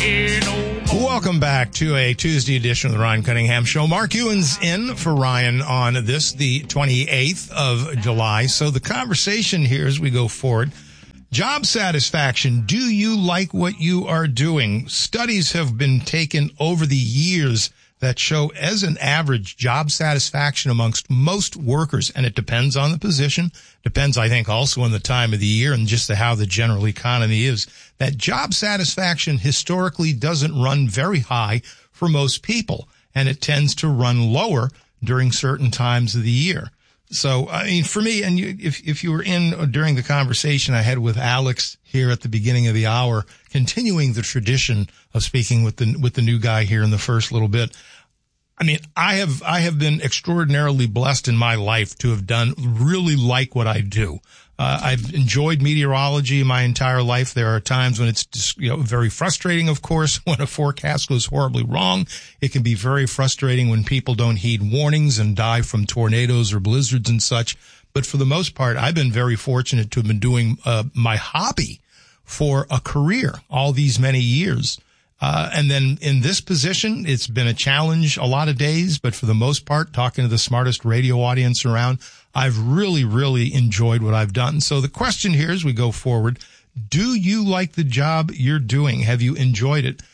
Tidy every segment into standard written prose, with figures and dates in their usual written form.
here no more. Welcome back to a Tuesday edition of the Ryan Cunningham Show. Mark Ewan's in for Ryan on this, the 28th of July. So the conversation here as we go forward, job satisfaction. Do you like what you are doing? Studies have been taken over the years that show as an average job satisfaction amongst most workers, and it depends on the position, depends, I think, also on the time of the year and just how the general economy is, that job satisfaction historically doesn't run very high for most people, and it tends to run lower during certain times of the year. So, I mean, for me, and if you were in during the conversation I had with Alex here at the beginning of the hour, continuing the tradition of speaking with the new guy here in the first little bit, I mean, I have been extraordinarily blessed in my life to have really like what I do. I've enjoyed meteorology my entire life. There are times when it's just, very frustrating, of course, when a forecast goes horribly wrong. It can be very frustrating when people don't heed warnings and die from tornadoes or blizzards and such. But for the most part, I've been very fortunate to have been doing my hobby for a career all these many years. And then in this position, it's been a challenge a lot of days, but for the most part, talking to the smartest radio audience around, I've really, really enjoyed what I've done. So the question here as we go forward, do you like the job you're doing? Have you enjoyed it?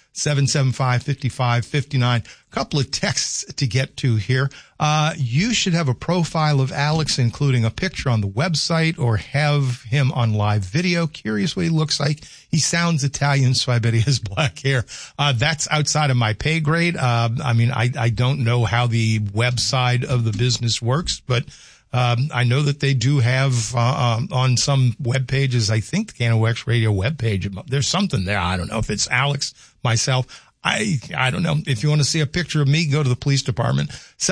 775-5559. A couple of texts to get to here. You should have a profile of Alex, including a picture on the website, or have him on live video. Curious what he looks like. He sounds Italian, so I bet he has black hair. That's outside of my pay grade. I don't know how the website of the business works, but I know that they do have on some web pages, I think the KNOX radio web page, there's something there. I don't know if it's Alex, myself. I don't know. If you want to see a picture of me, go to the police department.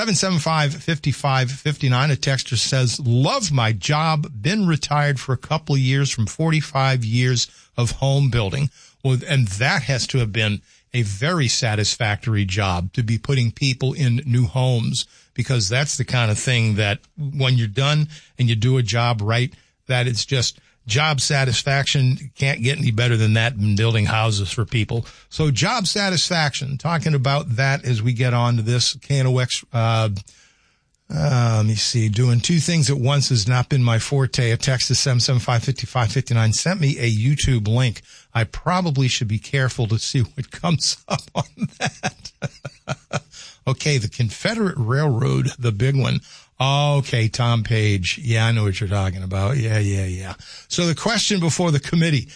775-5559. A texter says, love my job. Been retired for a couple of years from 45 years of home building. Well, and that has to have been a very satisfactory job to be putting people in new homes, because that's the kind of thing that when you're done and you do a job right, that it's just job satisfaction. Can't get any better than that in building houses for people. So job satisfaction, talking about that as we get on to this. KNOX, let me see, doing two things at once has not been my forte. A text to 775-5559 sent me a YouTube link. I probably should be careful to see what comes up on that. Okay, the Confederate Railroad, the big one. Okay, Tom Page. Yeah, I know what you're talking about. Yeah. So the question before the committee,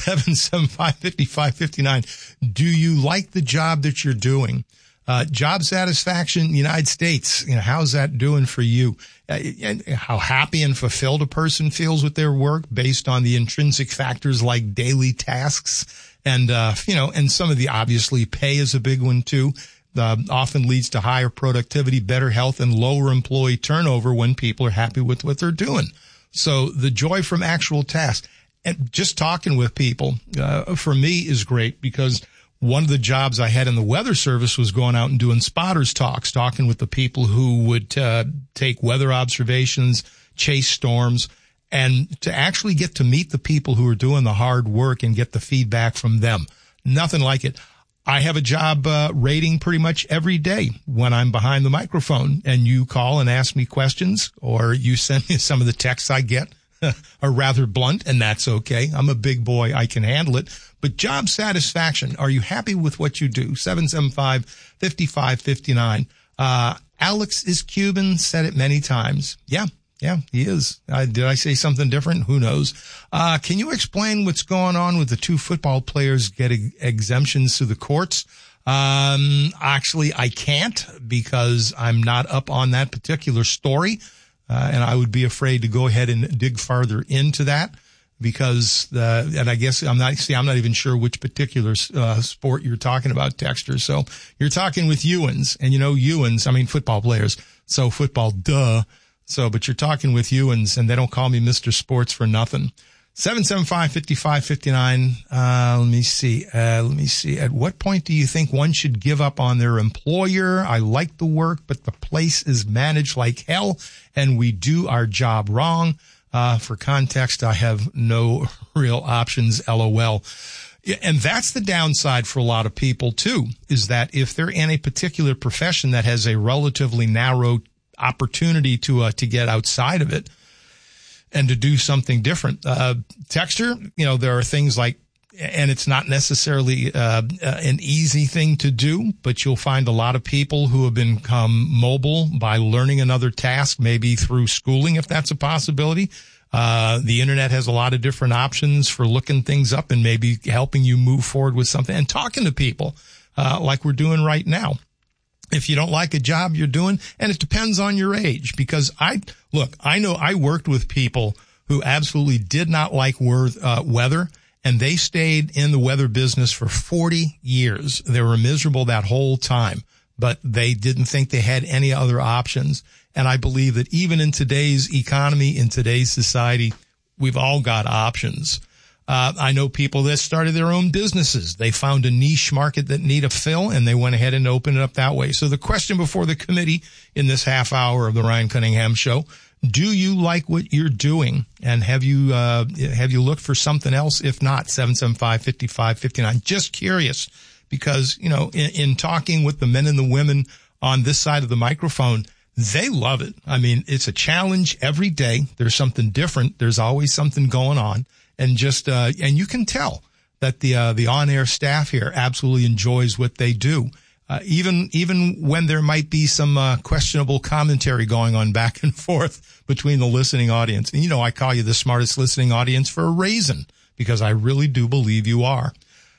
775-5559, do you like the job that you're doing? Job satisfaction, United States, how's that doing for you? And how happy and fulfilled a person feels with their work based on the intrinsic factors like daily tasks and, and some of the obviously pay is a big one too. Often leads to higher productivity, better health, and lower employee turnover when people are happy with what they're doing. So the joy from actual tasks and just talking with people, for me is great, because one of the jobs I had in the weather service was going out and doing spotters talks, talking with the people who would take weather observations, chase storms, and to actually get to meet the people who are doing the hard work and get the feedback from them. Nothing like it. I have a job rating pretty much every day when I'm behind the microphone, and you call and ask me questions, or you send me some of the texts I get are rather blunt, and that's okay. I'm a big boy. I can handle it. But job satisfaction, are you happy with what you do? 775-5559. Alex is Cuban, said it many times. Yeah, he is. Did I say something different? Who knows? Can you explain what's going on with the two football players getting exemptions to the courts? Actually, I can't, because I'm not up on that particular story. And I would be afraid to go ahead and dig farther into that, because, and I guess I'm not even sure which particular, sport you're talking about, Texter. So you're talking with Ewans, and Ewans, football players. So football, duh. So, but you're talking with Ewans, and they don't call me Mr. Sports for nothing. 775-5559. Let me see. At what point do you think one should give up on their employer? I like the work, but the place is managed like hell, and we do our job wrong. For context, I have no real options. LOL. And that's the downside for a lot of people too, is that if they're in a particular profession that has a relatively narrow opportunity to get outside of it and to do something different. Texture, there are things like, and it's not necessarily an easy thing to do, but you'll find a lot of people who have become mobile by learning another task, maybe through schooling, if that's a possibility. The internet has a lot of different options for looking things up and maybe helping you move forward with something and talking to people, like we're doing right now. If you don't like a job you're doing, and it depends on your age, because I know I worked with people who absolutely did not like weather, and they stayed in the weather business for 40 years. They were miserable that whole time, but they didn't think they had any other options. And I believe that even in today's economy, in today's society, we've all got options. I know people that started their own businesses. They found a niche market that need a fill, and they went ahead and opened it up that way. So the question before the committee in this half hour of the Ryan Cunningham Show, do you like what you're doing? And have you looked for something else? If not, 775-5559. Just curious, because, in talking with the men and the women on this side of the microphone, they love it. I mean, it's a challenge every day. There's something different. There's always something going on. And and you can tell that the on-air staff here absolutely enjoys what they do. Even when there might be some questionable commentary going on back and forth between the listening audience. And I call you the smartest listening audience for a reason, because I really do believe you are.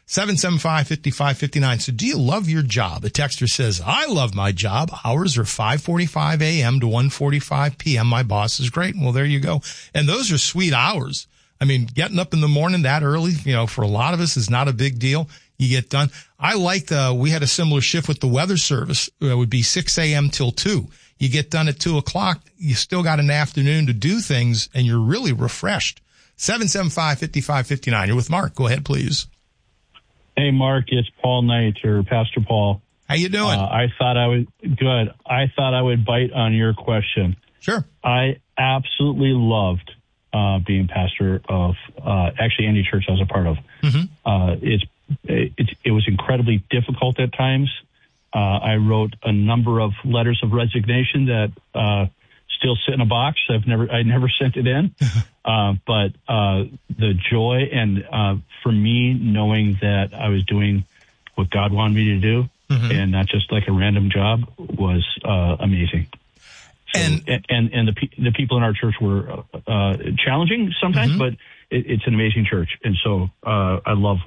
775-5559. So do you love your job? A texter says, I love my job. Hours are 5:45 a.m. to 1:45 p.m. My boss is great. Well, there you go. And those are sweet hours. I mean, getting up in the morning that early, for a lot of us is not a big deal. You get done. I liked, we had a similar shift with the weather service. It would be 6 a.m. till 2. You get done at 2 o'clock. You still got an afternoon to do things, and you're really refreshed. 775-5559. You're with Mark. Go ahead, please. Hey, Mark, it's Paul Knight, or Pastor Paul. How you doing? I thought I would bite on your question. Sure. I absolutely loved being pastor of actually any church I was a part of. Mm-hmm. It was incredibly difficult at times. I wrote a number of letters of resignation that still sit in a box. I never sent it in. But the joy and for me, knowing that I was doing what God wanted me to do, mm-hmm. and not just like a random job, was amazing. So, and the people in our church were challenging sometimes, mm-hmm. but it's an amazing church, and so I love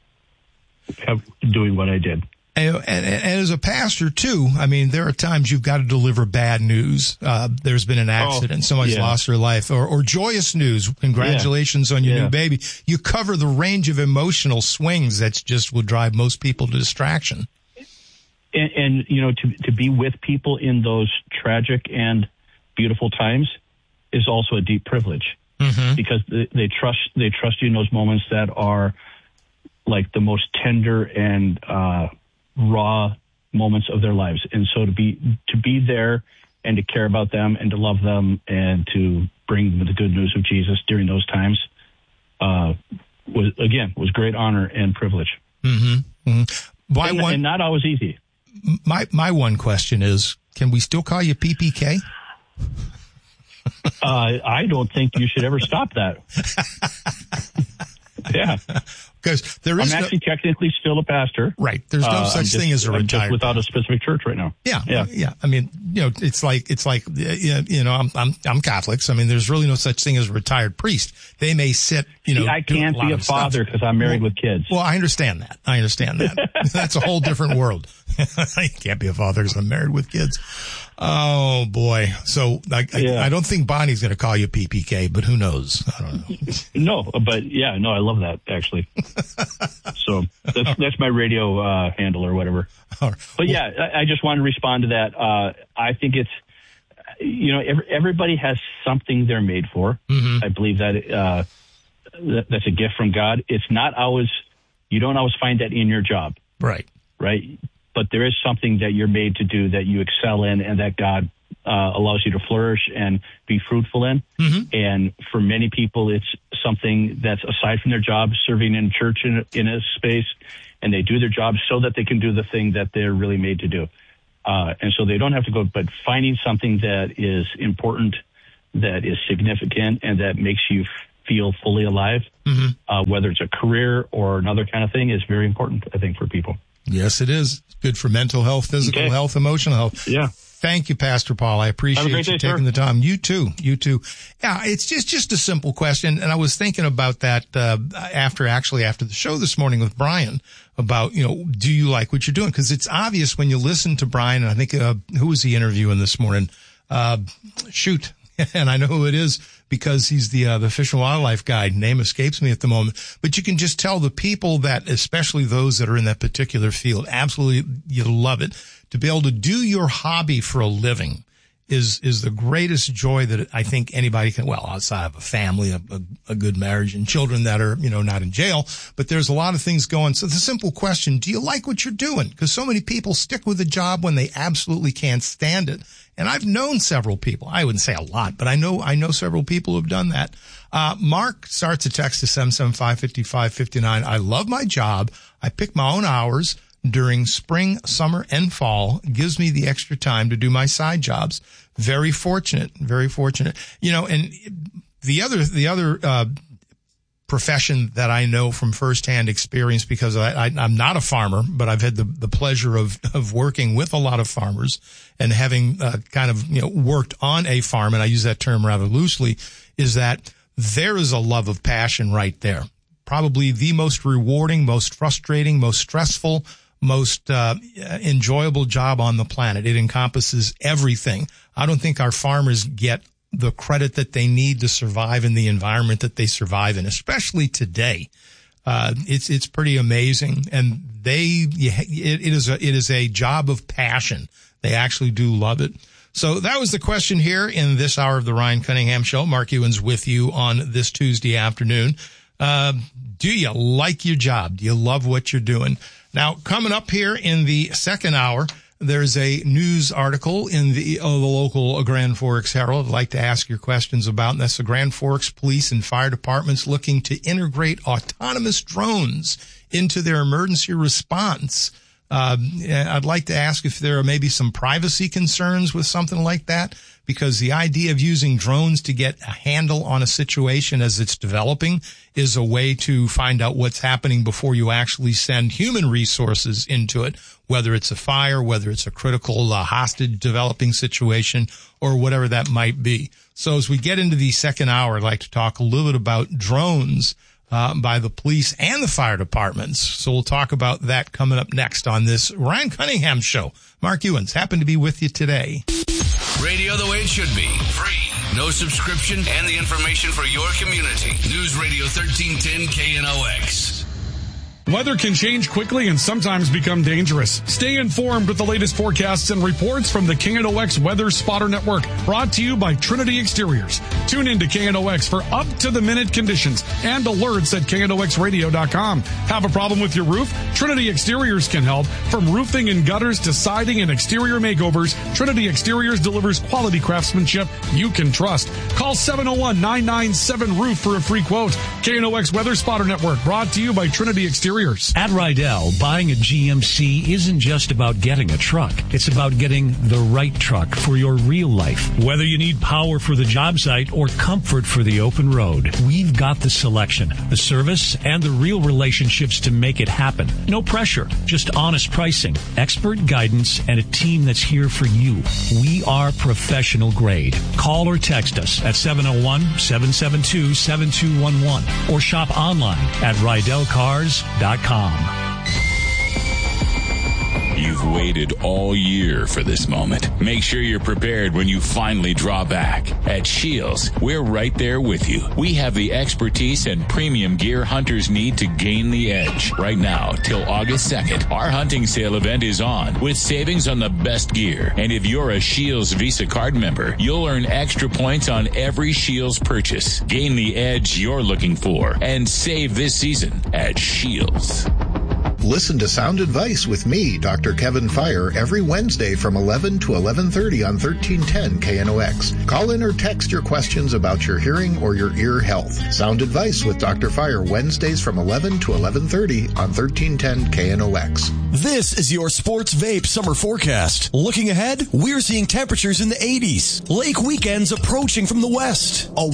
doing what I did. And as a pastor, too, I mean, there are times you've got to deliver bad news. There's been an accident. Somebody's lost their life. Or joyous news. Congratulations on your new baby. You cover the range of emotional swings that just will drive most people to distraction. And to be with people in those tragic and beautiful times is also a deep privilege, mm-hmm. because they trust you in those moments that are like the most tender and raw moments of their lives. And so to be there and to care about them and to love them and to bring the good news of Jesus during those times was great honor and privilege. Mm-hmm. Mm-hmm. And not always easy. My one question is, can we still call you PPK? I don't think you should ever stop that. Yeah. Because I'm actually technically still a pastor. Right. There's no such thing as a retired. Just without a specific church right now. Yeah. I mean, it's like I'm Catholic. So, I mean, there's really no such thing as a retired priest. They may sit, I can't be a father because I'm married with kids. Well, I understand that. That's a whole different world. I can't be a father because I'm married with kids. Oh boy. So I don't think Bonnie's going to call you PPK, but who knows? I don't know. No, but I love that actually. So that's my radio handle or whatever. Right. But I just wanted to respond to that. I think it's, everybody has something they're made for. Mm-hmm. I believe that that's a gift from God. It's not always, you don't always find that in your job. Right. But there is something that you're made to do that you excel in and that God allows you to flourish and be fruitful in. Mm-hmm. And for many people, it's something that's aside from their job, serving in church in a space, and they do their job so that they can do the thing that they're really made to do. And so they don't have to go, but finding something that is important, that is significant, and that makes you feel fully alive, whether it's a career or another kind of thing, is very important, I think, for people. Yes, it is. Good for mental health, physical health, emotional health. Yeah. Thank you, Pastor Paul. I appreciate you taking the time. You too. Yeah, it's just a simple question. And I was thinking about that, after the show this morning with Brian about, do you like what you're doing? Cause it's obvious when you listen to Brian, and I think, who was he interviewing this morning? And I know who it is because he's the Fish and Wildlife guide. Name escapes me at the moment. But you can just tell the people that, especially those that are in that particular field, absolutely, you love it. To be able to do your hobby for a living is the greatest joy that I think anybody can, well, outside of a family, a good marriage and children that are, not in jail, but there's a lot of things going. So the simple question, do you like what you're doing? Because so many people stick with a job when they absolutely can't stand it. And I've known several people. I wouldn't say a lot, but I know several people who've done that. Mark starts a text to 775-5559. I love my job. I pick my own hours during spring, summer, and fall. Gives me the extra time to do my side jobs. Very fortunate, very fortunate. And the other profession that I know from firsthand experience, because I'm not a farmer, but I've had the pleasure of working with a lot of farmers and having worked on a farm, and I use that term rather loosely, is that there is a love of passion right there. Probably the most rewarding, most frustrating, most stressful, most enjoyable job on the planet. It encompasses everything. I don't think our farmers get the credit that they need to survive in the environment that they survive in, especially today. It's pretty amazing, and it is a job of passion. They actually do love it. So that was the question here in this hour of the Ryan Cunningham Show. Mark Ewens with you on this Tuesday afternoon. Do you like your job? Do you love what you're doing? Now, coming up here in the second hour, there's a news article in the local Grand Forks Herald I'd like to ask your questions about, and that's the Grand Forks Police and Fire Departments looking to integrate autonomous drones into their emergency response. I'd like to ask if there are maybe some privacy concerns with something like that, because the idea of using drones to get a handle on a situation as it's developing is a way to find out what's happening before you actually send human resources into it, whether it's a fire, whether it's a critical hostage developing situation, or whatever that might be. So as we get into the second hour, I'd like to talk a little bit about drones by the police and the fire departments. So we'll talk about that coming up next on this Ryan Cunningham Show. Mark Ewens happened to be with you today. Radio the way it should be. Free. No subscription, and the information for your community. News Radio 1310 KNOX. Weather can change quickly and sometimes become dangerous. Stay informed with the latest forecasts and reports from the KNOX Weather Spotter Network, brought to you by Trinity Exteriors. Tune in to KNOX for up-to-the-minute conditions and alerts at KNOXradio.com. Have a problem with your roof? Trinity Exteriors can help. From roofing and gutters to siding and exterior makeovers, Trinity Exteriors delivers quality craftsmanship you can trust. Call 701-997-ROOF for a free quote. KNOX Weather Spotter Network, brought to you by Trinity Exteriors. At Rydell, buying a GMC isn't just about getting a truck. It's about getting the right truck for your real life. Whether you need power for the job site or comfort for the open road, we've got the selection, the service, and the real relationships to make it happen. No pressure, just honest pricing, expert guidance, and a team that's here for you. We are professional grade. Call or text us at 701-772-7211 or shop online at RydellCars.com. You've waited all year for this moment. Make sure you're prepared when you finally draw back. At Scheels, we're right there with you. We have the expertise and premium gear hunters need to gain the edge. Right now, till August 2nd, our hunting sale event is on with savings on the best gear. And if you're a Scheels Visa card member, you'll earn extra points on every Scheels purchase. Gain the edge you're looking for and save this season at Scheels. Listen to Sound Advice with me, Dr. Kevin Fire, every Wednesday from 11 to 11:30 on 1310 KNOX. Call in or text your questions about your hearing or your ear health. Sound Advice with Dr. Fire, Wednesdays from 11 to 11:30 on 1310 KNOX. This is your Sports Vape summer forecast. Looking ahead, we're seeing temperatures in the 80s. Lake weekends approaching from the west. A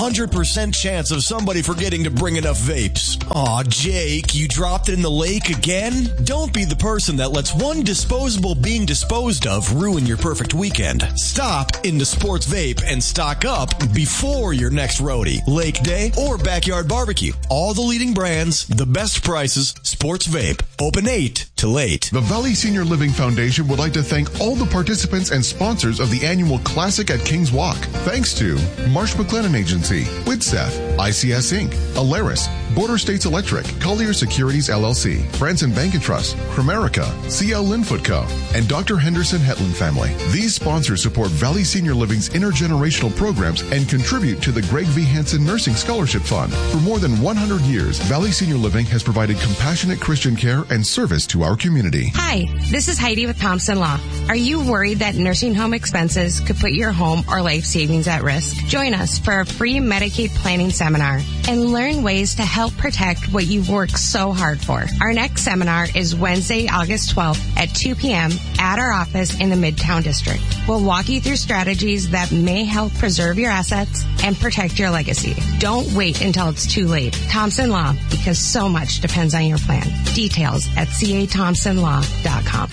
100% chance of somebody forgetting to bring enough vapes. Aw, Jake, you dropped it in the lake again? Don't be the person that lets one disposable being disposed of ruin your perfect weekend. Stop into Sports Vape and stock up before your next roadie, lake day, or backyard barbecue. All the leading brands, the best prices, Sports Vape. Open 8 to late. The Valley Senior Living Foundation would like to thank all the participants and sponsors of the annual Classic at Kings Walk. Thanks to Marsh McLennan Agency, Widseth, ICS Inc., Alaris, Border States Electric, Collier Securities LLC, Branson Bank and Trust, Primerica, CL Linfoot Co., and Dr. Henderson Hetland family. These sponsors support Valley Senior Living's intergenerational programs and contribute to the Greg V. Hansen Nursing Scholarship Fund. For more than 100 years, Valley Senior Living has provided compassionate Christian care and service to our community. Hi, this is Heidi with Thompson Law. Are you worried that nursing home expenses could put your home or life savings at risk? Join us for a free Medicaid planning seminar and learn ways to help protect what you've worked so hard for. Our next seminar is Wednesday, August 12th at 2 p.m. at our office in the Midtown District. We'll walk you through strategies that may help preserve your assets and protect your legacy. Don't wait until it's too late. Thompson Law, because so much depends on your plan. Details at cathompsonlaw.com.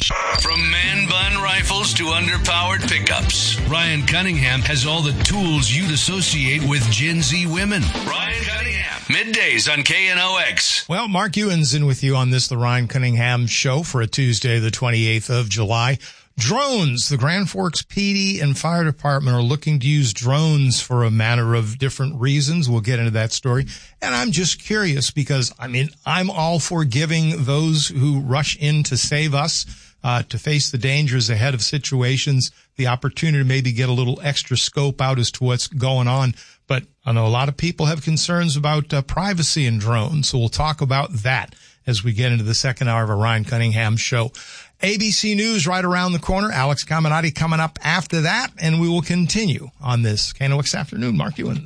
From man bun rifles to underpowered pickups, Ryan Cunningham has all the tools you'd associate with Gen Z women. Ryan Cunningham, middays on KNOX. Well, Mark Ewens in with you on this, the Ryan Cunningham Show, for a Tuesday, the 28th of July. Drones. The Grand Forks PD and Fire Department are looking to use drones for a manner of different reasons. We'll get into that story. And I'm just curious because, I'm all for giving those who rush in to save us, to face the dangers ahead of situations, the opportunity to maybe get a little extra scope out as to what's going on. But I know a lot of people have concerns about privacy in drones. So we'll talk about that as we get into the second hour of a Ryan Cunningham Show. ABC News right around the corner. Alex Caminati coming up after that, and we will continue on this KNOX Afternoon. Mark Ewens.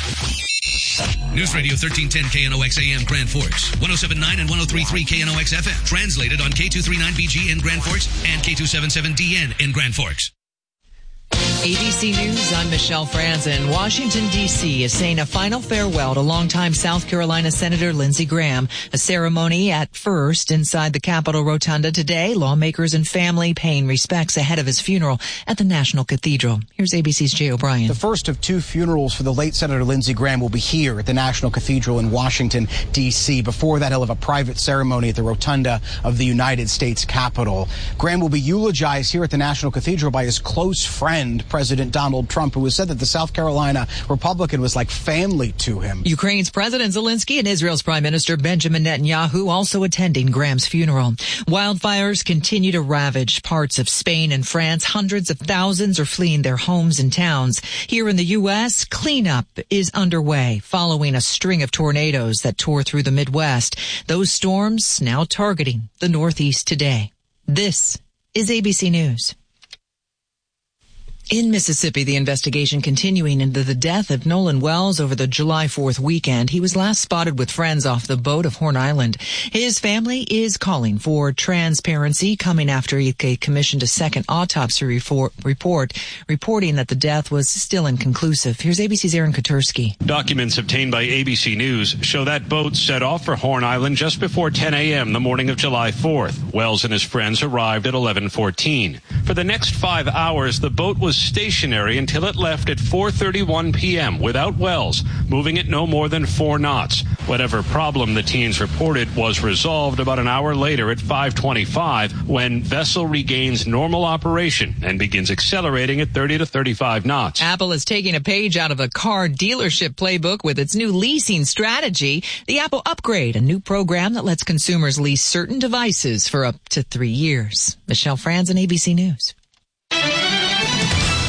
News Radio 1310 KNOX AM Grand Forks, 107.9 and 103.3 KNOX FM. Translated on K239BG in Grand Forks and K277DN in Grand Forks. ABC News, I'm Michelle Franzen. Washington, D.C. is saying a final farewell to longtime South Carolina Senator Lindsey Graham. A ceremony at first inside the Capitol Rotunda today. Lawmakers and family paying respects ahead of his funeral at the National Cathedral. Here's ABC's Jay O'Brien. The first of two funerals for the late Senator Lindsey Graham will be here at the National Cathedral in Washington, D.C. Before that, he'll have a private ceremony at the Rotunda of the United States Capitol. Graham will be eulogized here at the National Cathedral by his close friend, President Donald Trump, who has said that the South Carolina Republican was like family to him. Ukraine's President Zelensky and Israel's Prime Minister Benjamin Netanyahu also attending Graham's funeral. Wildfires continue to ravage parts of Spain and France. Hundreds of thousands are fleeing their homes and towns. Here in the U.S., cleanup is underway following a string of tornadoes that tore through the Midwest. Those storms now targeting the Northeast today. This is ABC News. In Mississippi, the investigation continuing into the death of Nolan Wells over the July 4th weekend. He was last spotted with friends off the boat of Horn Island. His family is calling for transparency, coming after he commissioned a second autopsy report reporting that the death was still inconclusive. Here's ABC's Aaron Katursky. Documents obtained by ABC News show that boat set off for Horn Island just before 10 a.m. the morning of July 4th. Wells and his friends arrived at 11:14. For the next 5 hours, the boat was stationary until it left at 4:31 p.m. without Wells, moving at no more than 4 knots. Whatever problem the teens reported was resolved about an hour later at 5:25 when vessel regains normal operation and begins accelerating at 30 to 35 knots. Apple is taking a page out of a car dealership playbook with its new leasing strategy. The Apple Upgrade, a new program that lets consumers lease certain devices for up to 3 years. Michelle Franzen, ABC News.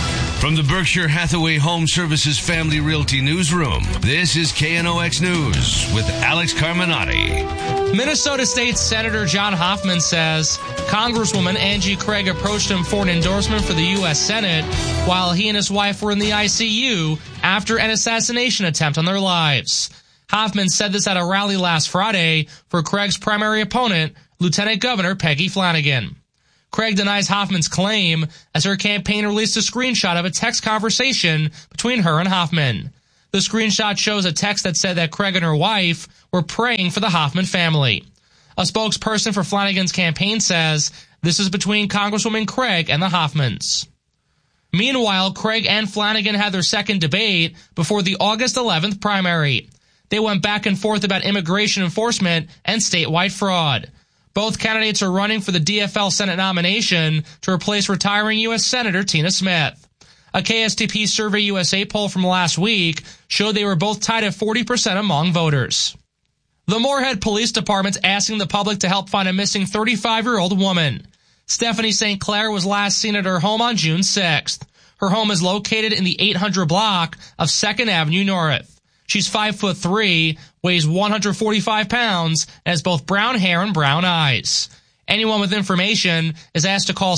From the Berkshire Hathaway Home Services Family Realty Newsroom, this is KNOX News with Alex Carminati. Minnesota State Senator John Hoffman says Congresswoman Angie Craig approached him for an endorsement for the U.S. Senate while he and his wife were in the ICU after an assassination attempt on their lives. Hoffman said this at a rally last Friday for Craig's primary opponent, Lieutenant Governor Peggy Flanagan. Craig denies Hoffman's claim as her campaign released a screenshot of a text conversation between her and Hoffman. The screenshot shows a text that said that Craig and her wife were praying for the Hoffman family. A spokesperson for Flanagan's campaign says this is between Congresswoman Craig and the Hoffmans. Meanwhile, Craig and Flanagan had their second debate before the August 11th primary. They went back and forth about immigration enforcement and statewide fraud. Both candidates are running for the DFL Senate nomination to replace retiring U.S. Senator Tina Smith. A KSTP Survey USA poll from last week showed they were both tied at 40% among voters. The Moorhead Police Department's asking the public to help find a missing 35-year-old woman. Stephanie St. Clair was last seen at her home on June 6th. Her home is located in the 800 block of 2nd Avenue North. She's 5'3", weighs 145 pounds, and has both brown hair and brown eyes. Anyone with information is asked to call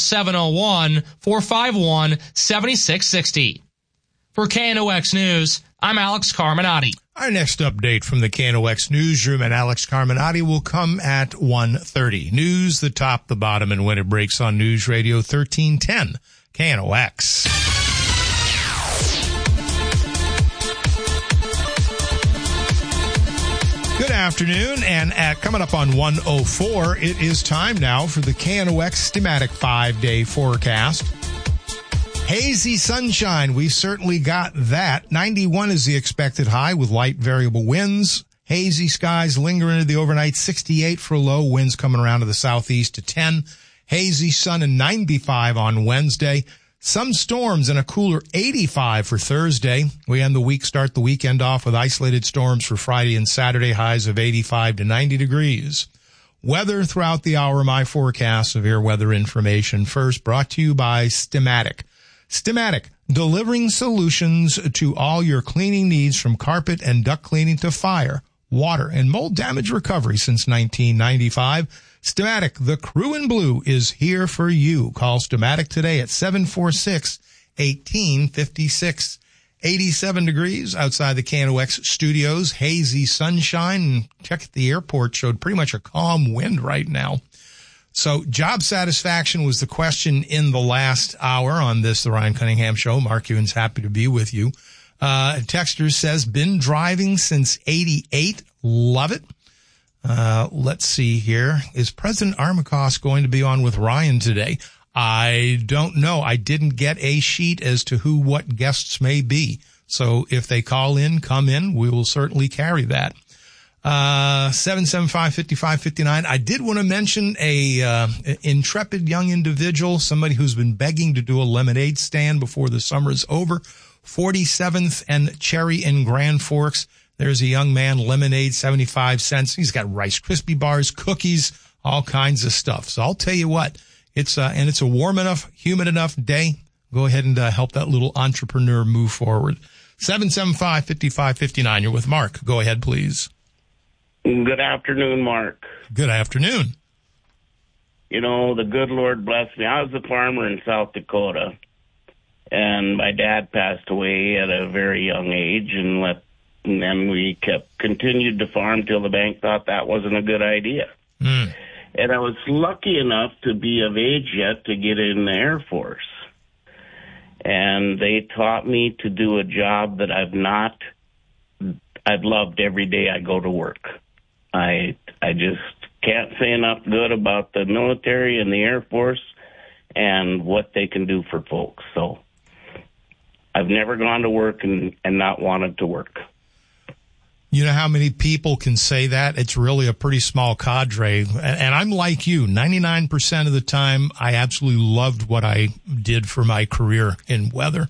701-451-7660. For KNOX News, I'm Alex Carminati. Our next update from the KNOX Newsroom and Alex Carminati will come at 1:30. News, the top, the bottom, and when it breaks on News Radio 1310, KNOX. Good afternoon, and coming up on 104, it is time now for the KNOX Stematic 5-day forecast. Hazy sunshine, we certainly got that. 91 is the expected high with light variable winds. Hazy skies linger into the overnight. 68 for low, winds coming around to the southeast to 10. Hazy sun and 95 on Wednesday. Some storms and a cooler 85 for Thursday. We end the week, start the weekend off with isolated storms for Friday and Saturday, highs of 85 to 90 degrees. Weather throughout the hour, my forecast, severe weather information first, brought to you by Stematic. Stematic, delivering solutions to all your cleaning needs from carpet and duct cleaning to fire, water, and mold damage recovery since 1995. Stematic, the crew in blue, is here for you. Call Stematic today at 746-1856. 87 degrees outside the KNOX studios. Hazy sunshine. Check at the airport, showed pretty much a calm wind right now. So job satisfaction was the question in the last hour on this, the Ryan Cunningham Show. Mark Ewan's happy to be with you. Texter says, been driving since 88. Love it. Let's see here. Is President Armacost going to be on with Ryan today? I don't know. I didn't get a sheet as to who, what guests may be. So if they call in, come in. We will certainly carry that. 775-5559. I did want to mention a intrepid young individual, somebody who's been begging to do a lemonade stand before the summer is over. 47th and Cherry in Grand Forks. There's a young man, lemonade, 75 cents. He's got Rice Krispie bars, cookies, all kinds of stuff. So I'll tell you what, it's a warm enough, humid enough day. Go ahead and help that little entrepreneur move forward. 775-5559. You're with Mark. Go ahead, please. Good afternoon, Mark. Good afternoon. You know, the good Lord blessed me. I was a farmer in South Dakota, and my dad passed away at a very young age, and then we continued to farm till the bank thought that wasn't a good idea. And I was lucky enough to be of age yet to get in the Air Force. And they taught me to do a job that I've loved every day I go to work. I just can't say enough good about the military and the Air Force and what they can do for folks. So I've never gone to work and not wanted to work. You know how many people can say that? It's really a pretty small cadre. And I'm like you. 99% of the time, I absolutely loved what I did for my career in weather.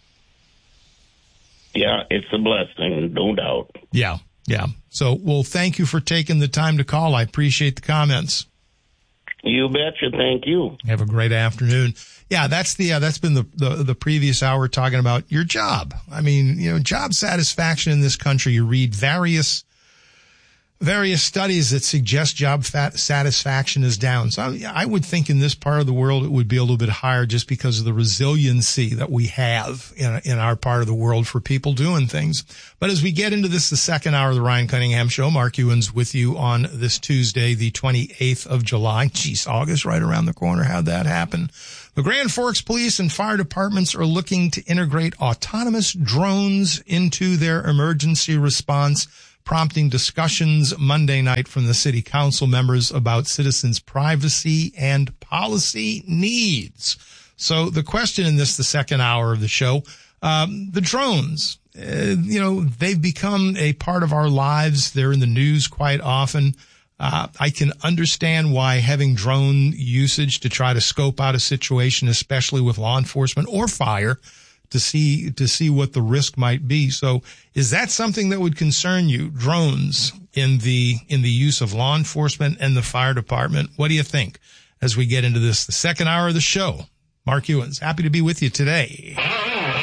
Yeah, it's a blessing, no doubt. Yeah. So, well, thank you for taking the time to call. I appreciate the comments. You betcha. Thank you. Have a great afternoon. Yeah, that's been the previous hour talking about your job. I mean, job satisfaction in this country. You read various studies that suggest job satisfaction is down. So I would think in this part of the world it would be a little bit higher just because of the resiliency that we have in our part of the world for people doing things. But as we get into this, the second hour of the Ryan Cunningham Show, Mark Ewens with you on this Tuesday, the 28th of July. Geez, August right around the corner. How'd that happen? The Grand Forks Police and Fire Departments are looking to integrate autonomous drones into their emergency response, prompting discussions Monday night from the city council members about citizens' privacy and policy needs. So the question in this, the second hour of the show, the drones, they've become a part of our lives. They're in the news quite often. I can understand why having drone usage to try to scope out a situation, especially with law enforcement or fire, to see what the risk might be. So is that something that would concern you? Drones in the use of law enforcement and the fire department. What do you think as we get into this, the second hour of the show? Mark Ewens, happy to be with you today.